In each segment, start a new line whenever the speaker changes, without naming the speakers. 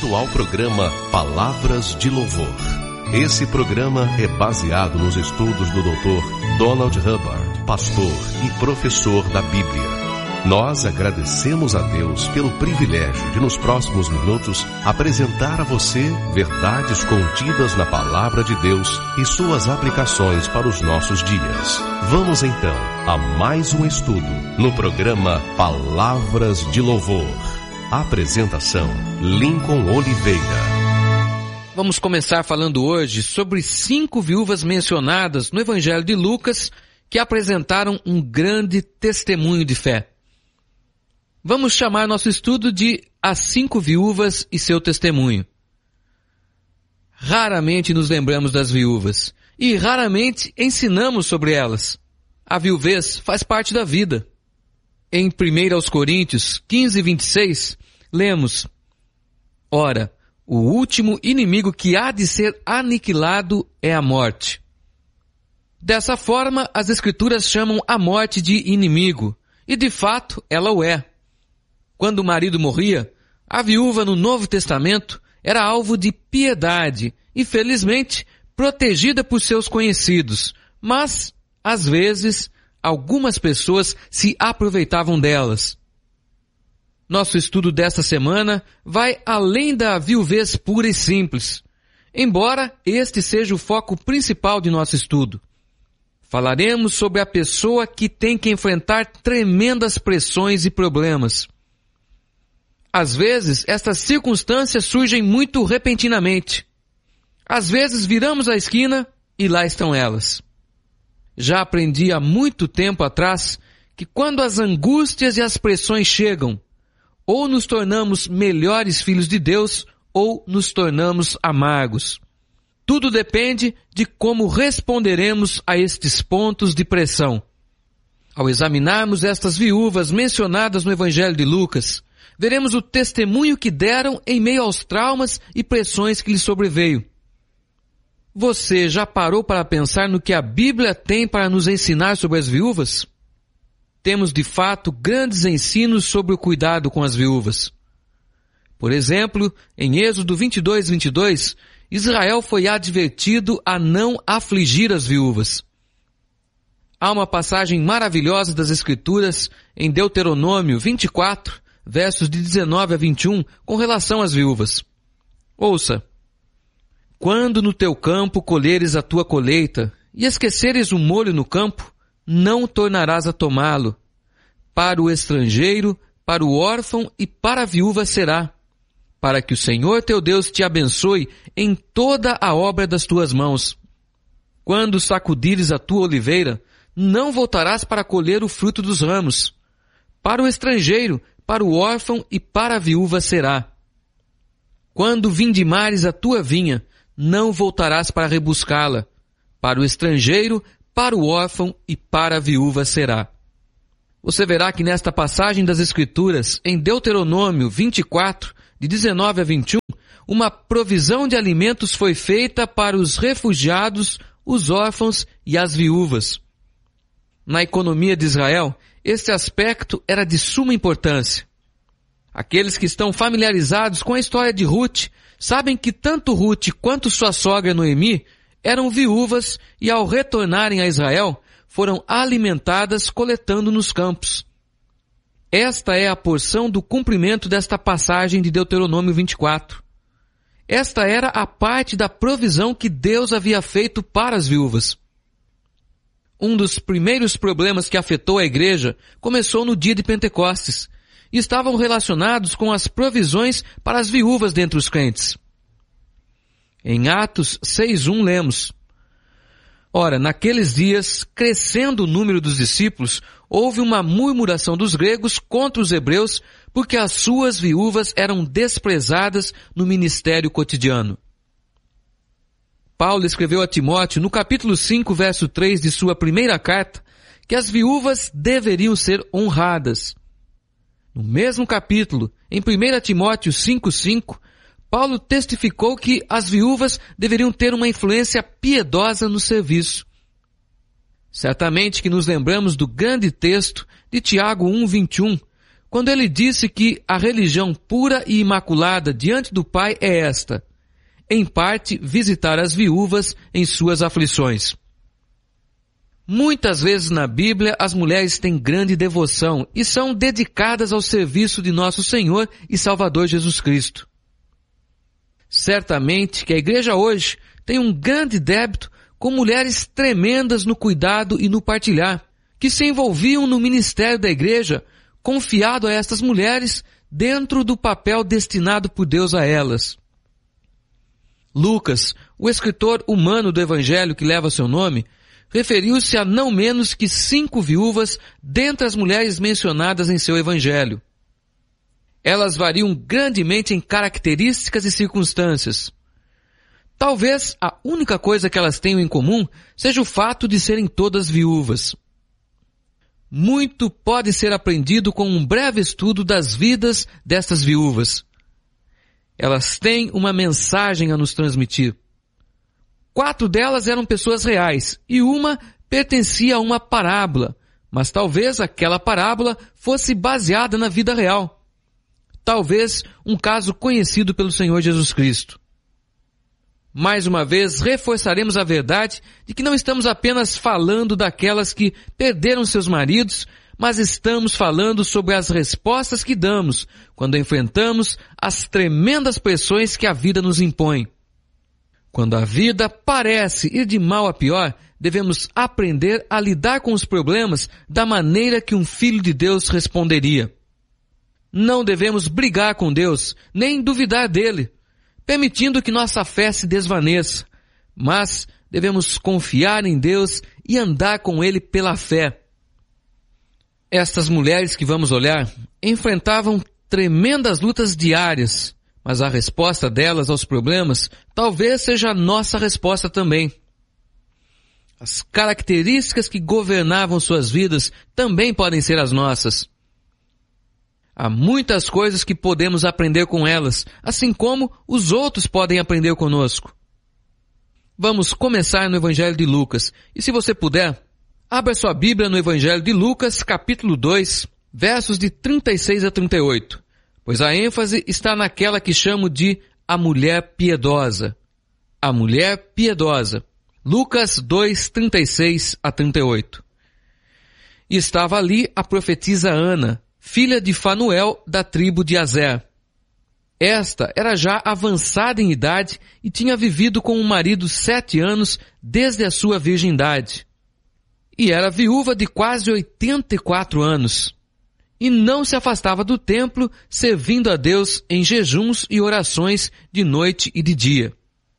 bem-vindo ao programa Palavras de Louvor. Esse programa é baseado nos estudos do Dr. Donald Hubbard, pastor e professor da Bíblia. Nós agradecemos a Deus pelo privilégio de, nos próximos minutos, apresentar a você verdades contidas na Palavra de Deus e suas aplicações para os nossos dias. Vamos então a mais um estudo no programa Palavras de Louvor. Apresentação: Lincoln Oliveira.
Vamos começar falando hoje sobre 5 viúvas mencionadas no Evangelho de Lucas que apresentaram um grande testemunho de fé. Vamos chamar nosso estudo de As 5 Viúvas e seu testemunho. Raramente nos lembramos das viúvas e raramente ensinamos sobre elas. A viuvez faz parte da vida. Em 1 Coríntios 15:26, lemos: Ora, o último inimigo que há de ser aniquilado é a morte. Dessa forma, as Escrituras chamam a morte de inimigo, e de fato ela o é. Quando o marido morria, a viúva no Novo Testamento era alvo de piedade e, felizmente, protegida por seus conhecidos. Mas, às vezes, algumas pessoas se aproveitavam delas. Nosso estudo desta semana vai além da viuvez pura e simples, embora este seja o foco principal de nosso estudo. Falaremos sobre a pessoa que tem que enfrentar tremendas pressões e problemas. Às vezes, estas circunstâncias surgem muito repentinamente. Às vezes, viramos a esquina e lá estão elas. Já aprendi há muito tempo atrás que quando as angústias e as pressões chegam, ou nos tornamos melhores filhos de Deus, ou nos tornamos amargos. Tudo depende de como responderemos a estes pontos de pressão. Ao examinarmos estas viúvas mencionadas no Evangelho de Lucas, veremos o testemunho que deram em meio aos traumas e pressões que lhes sobreveio. Você já parou para pensar no que a Bíblia tem para nos ensinar sobre as viúvas? Temos de fato grandes ensinos sobre o cuidado com as viúvas. Por exemplo, em Êxodo 22:22, Israel foi advertido a não afligir as viúvas. Há uma passagem maravilhosa das Escrituras em Deuteronômio 24, versos de 19 a 21, com relação às viúvas. Ouça: Quando no teu campo colheres a tua colheita, e esqueceres o molho no campo, não tornarás a tomá-lo. Para o estrangeiro, para o órfão e para a viúva será, para que o Senhor teu Deus te abençoe em toda a obra das tuas mãos. Quando sacudires a tua oliveira, não voltarás para colher o fruto dos ramos. Para o estrangeiro, para o órfão e para a viúva será. Quando vindimares a tua vinha, não voltarás para rebuscá-la. Para o estrangeiro, para o órfão e para a viúva será. Você verá que nesta passagem das Escrituras, em Deuteronômio 24, de 19 a 21, uma provisão de alimentos foi feita para os refugiados, os órfãos e as viúvas. Na economia de Israel, este aspecto era de suma importância. Aqueles que estão familiarizados com a história de Ruth sabem que tanto Ruth quanto sua sogra Noemi eram viúvas e, ao retornarem a Israel, foram alimentadas coletando nos campos. Esta é a porção do cumprimento desta passagem de Deuteronômio 24. Esta era a parte da provisão que Deus havia feito para as viúvas. Um dos primeiros problemas que afetou a igreja começou no dia de Pentecostes e estavam relacionados com as provisões para as viúvas dentre os crentes. Em Atos 6:1 lemos: Ora, naqueles dias, crescendo o número dos discípulos, houve uma murmuração dos gregos contra os hebreus, porque as suas viúvas eram desprezadas no ministério cotidiano. Paulo escreveu a Timóteo, no capítulo 5, verso 3 de sua primeira carta, que as viúvas deveriam ser honradas. No mesmo capítulo, em 1 Timóteo 5:5, Paulo testificou que as viúvas deveriam ter uma influência piedosa no serviço. Certamente que nos lembramos do grande texto de Tiago 1:21, quando ele disse que a religião pura e imaculada diante do Pai é esta: em parte, visitar as viúvas em suas aflições. Muitas vezes na Bíblia, as mulheres têm grande devoção e são dedicadas ao serviço de nosso Senhor e Salvador Jesus Cristo. Certamente que a igreja hoje tem um grande débito com mulheres tremendas no cuidado e no partilhar, que se envolviam no ministério da igreja, confiado a estas mulheres dentro do papel destinado por Deus a elas. Lucas, o escritor humano do evangelho que leva seu nome, referiu-se a não menos que 5 viúvas dentre as mulheres mencionadas em seu evangelho. Elas variam grandemente em características e circunstâncias. Talvez a única coisa que elas tenham em comum seja o fato de serem todas viúvas. Muito pode ser aprendido com um breve estudo das vidas destas viúvas. Elas têm uma mensagem a nos transmitir. 4 delas eram pessoas reais e uma pertencia a uma parábola, mas talvez aquela parábola fosse baseada na vida real. Talvez um caso conhecido pelo Senhor Jesus Cristo. Mais uma vez, reforçaremos a verdade de que não estamos apenas falando daquelas que perderam seus maridos, mas estamos falando sobre as respostas que damos quando enfrentamos as tremendas pressões que a vida nos impõe. Quando a vida parece ir de mal a pior, devemos aprender a lidar com os problemas da maneira que um filho de Deus responderia. Não devemos brigar com Deus, nem duvidar dele, permitindo que nossa fé se desvaneça, mas devemos confiar em Deus e andar com Ele pela fé. Estas mulheres que vamos olhar enfrentavam tremendas lutas diárias, mas a resposta delas aos problemas talvez seja a nossa resposta também. As características que governavam suas vidas também podem ser as nossas. Há muitas coisas que podemos aprender com elas, assim como os outros podem aprender conosco. Vamos começar no Evangelho de Lucas. E se você puder, abra sua Bíblia no Evangelho de Lucas, capítulo 2, versos de 36 a 38. Pois a ênfase está naquela que chamo de a mulher piedosa. A mulher piedosa. Lucas 2, 36 a 38. E estava ali a profetisa Ana, filha de Fanuel, da tribo de Aser. Esta era já avançada em idade e tinha vivido com um marido 7 anos desde a sua virgindade. E era viúva de quase 84 anos. E não se afastava do templo, servindo a Deus em jejuns e orações de noite e de dia.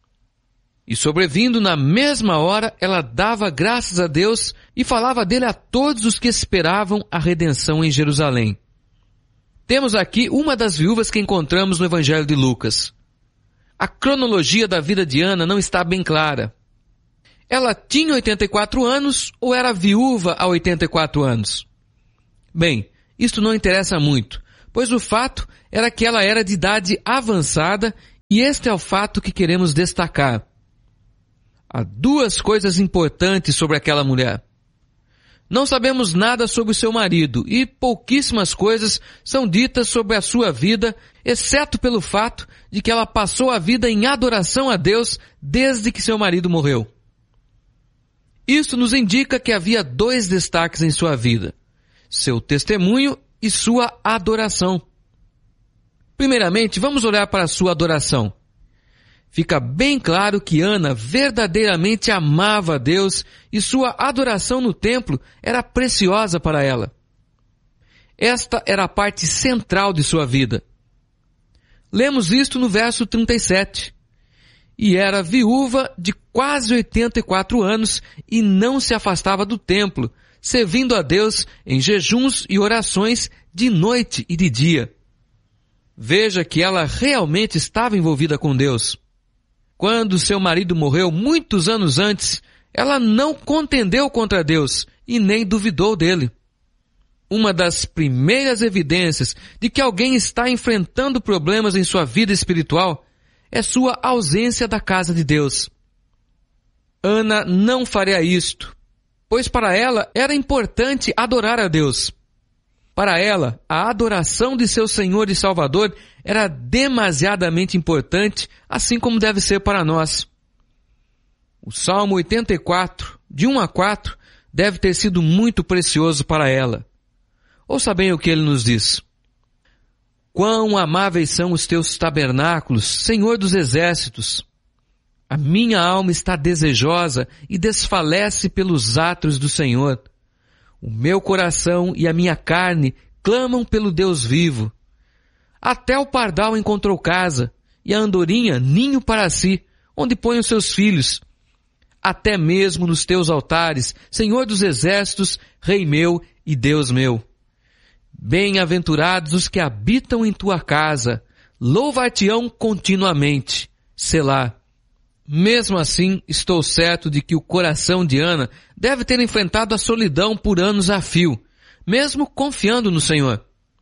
E sobrevindo na mesma hora, ela dava graças a Deus e falava dele a todos os que esperavam a redenção em Jerusalém. Temos aqui uma das viúvas que encontramos no Evangelho de Lucas. A cronologia da vida de Ana não está bem clara. Ela tinha 84 anos ou era viúva a 84 anos? Bem, isto não interessa muito, pois o fato era que ela era de idade avançada e este é o fato que queremos destacar. Há 2 coisas importantes sobre aquela mulher. Não sabemos nada sobre o seu marido e pouquíssimas coisas são ditas sobre a sua vida, exceto pelo fato de que ela passou a vida em adoração a Deus desde que seu marido morreu. Isso nos indica que havia 2 destaques em sua vida: seu testemunho e sua adoração. Primeiramente, vamos olhar para a sua adoração. Fica bem claro que Ana verdadeiramente amava a Deus e sua adoração no templo era preciosa para ela. Esta era a parte central de sua vida. Lemos isto no verso 37. E era viúva de quase 84 anos e não se afastava do templo, servindo a Deus em jejuns e orações de noite e de dia. Veja que ela realmente estava envolvida com Deus. Quando seu marido morreu muitos anos antes, ela não contendeu contra Deus e nem duvidou dele. Uma das primeiras evidências de que alguém está enfrentando problemas em sua vida espiritual é sua ausência da casa de Deus. Ana não faria isto, pois para ela era importante adorar a Deus. Para ela, a adoração de seu Senhor e Salvador era demasiadamente importante, assim como deve ser para nós. O Salmo 84, de 1 a 4, deve ter sido muito precioso para ela. Ouça bem o que ele nos diz. Quão amáveis são os teus tabernáculos, Senhor dos exércitos! A minha alma está desejosa e desfalece pelos átrios do Senhor. O meu coração e a minha carne clamam pelo Deus vivo. Até o pardal encontrou casa, e a andorinha ninho para si, onde põe os seus filhos. Até mesmo nos teus altares, Senhor dos exércitos, Rei meu e Deus meu. Bem-aventurados os que habitam em tua casa, louvar-te-ão continuamente. Selá. Mesmo assim, estou certo de que o coração de Ana deve ter enfrentado a solidão por anos a fio, mesmo confiando no Senhor.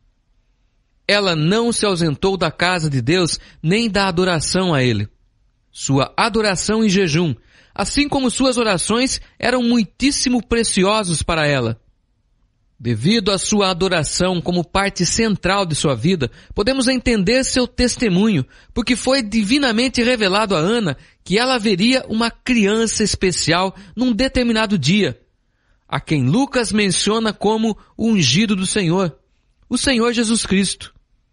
Ela não se ausentou da casa de Deus nem da adoração a Ele. Sua adoração em jejum, assim como suas orações, eram muitíssimo preciosos para ela. Devido à sua adoração como parte central de sua vida, podemos entender seu testemunho, porque foi divinamente revelado a Ana que ela veria uma criança especial num determinado dia, a quem Lucas menciona como o ungido do Senhor, o Senhor Jesus Cristo.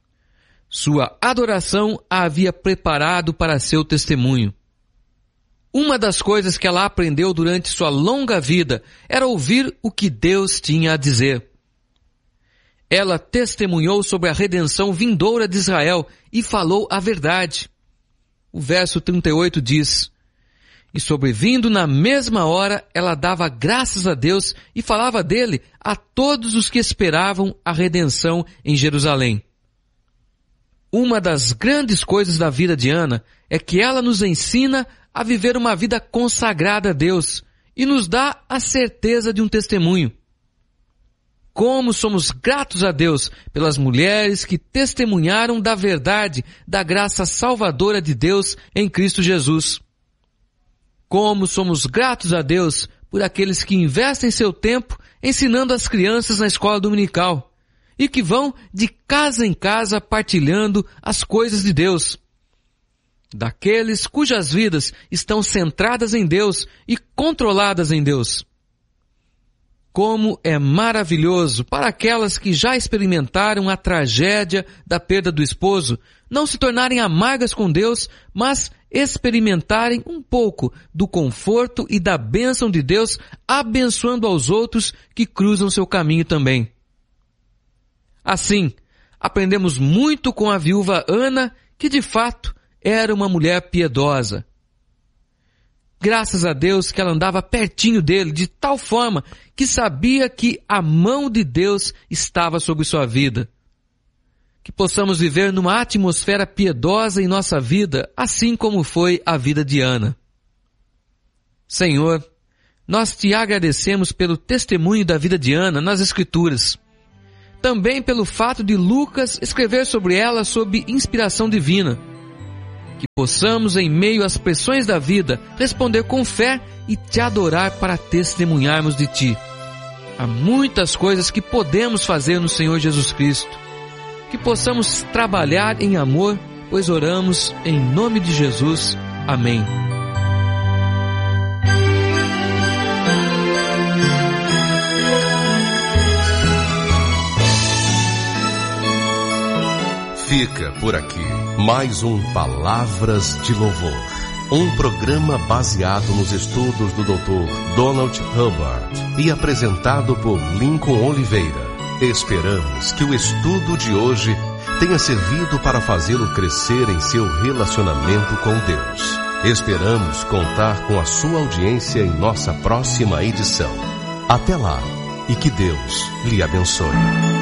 Sua adoração a havia preparado para seu testemunho. Uma das coisas que ela aprendeu durante sua longa vida era ouvir o que Deus tinha a dizer. Ela testemunhou sobre a redenção vindoura de Israel e falou a verdade. O verso 38 diz, e sobrevindo na mesma hora, ela dava graças a Deus e falava dele a todos os que esperavam a redenção em Jerusalém. Uma das grandes coisas da vida de Ana é que ela nos ensina a viver uma vida consagrada a Deus e nos dá a certeza de um testemunho. Como somos gratos a Deus pelas mulheres que testemunharam da verdade, da graça salvadora de Deus em Cristo Jesus. Como somos gratos a Deus por aqueles que investem seu tempo ensinando as crianças na escola dominical e que vão de casa em casa partilhando as coisas de Deus. Daqueles cujas vidas estão centradas em Deus e controladas em Deus. Como é maravilhoso para aquelas que já experimentaram a tragédia da perda do esposo, não se tornarem amargas com Deus, mas experimentarem um pouco do conforto e da bênção de Deus, abençoando aos outros que cruzam seu caminho também. Assim, aprendemos muito com a viúva Ana, que de fato era uma mulher piedosa. Graças a Deus que ela andava pertinho dele, de tal forma que sabia que a mão de Deus estava sobre sua vida. Que possamos viver numa atmosfera piedosa em nossa vida, assim como foi a vida de Ana. Senhor, nós te agradecemos pelo testemunho da vida de Ana nas Escrituras. Também pelo fato de Lucas escrever sobre ela sob inspiração divina. Que possamos, em meio às pressões da vida, responder com fé e te adorar para testemunharmos de ti. Há muitas coisas que podemos fazer no Senhor Jesus Cristo. Que possamos trabalhar em amor, pois oramos em nome de Jesus. Amém.
Fica por aqui mais um Palavras de Louvor, um programa baseado nos estudos do Dr. Donald Hubbard e apresentado por Lincoln Oliveira. Esperamos que o estudo de hoje tenha servido para fazê-lo crescer em seu relacionamento com Deus. Esperamos contar com a sua audiência em nossa próxima edição. Até lá e que Deus lhe abençoe.